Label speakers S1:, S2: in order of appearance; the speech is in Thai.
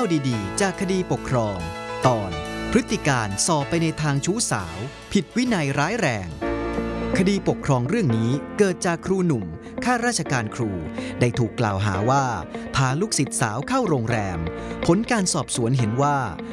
S1: ดีๆจากคดีปกครองตอนพฤติการส่อไปในทางชู้สาวผิดวินัยร้ายแรงคดีปกครองเรื่องนี้เกิดจากครูหนุ่มข้าราชการครูได้ถูกกล่าวหาว่าพาลูกศิษย์สาวเข้าโรงแรมผลการสอบสวนเห็นว่า